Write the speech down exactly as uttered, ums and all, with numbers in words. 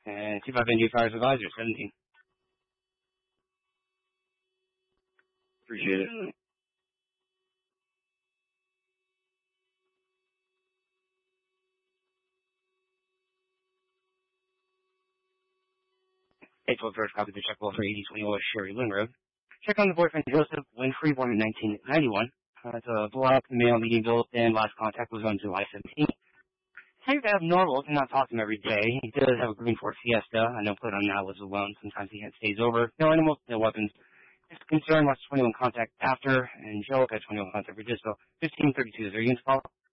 And see if I've been new fires advisor, seventeen. Appreciate it. eight twelve first copy the check wall for eighty twenty West Sherry Lynn Road. Check on the boyfriend Joseph Winfrey, born in nineteen ninety-one. Uh, it's a blowout male medium build, and last contact was on July seventeenth. Type abnormal, do not talk to him every day. He does have a green Ford Fiesta. I know put on now lives alone. Sometimes he stays over. No animals, no weapons. Just concern watch twenty-one contact after, and Joe got twenty-one contact for just so fifteen thirty-two. Is there against call?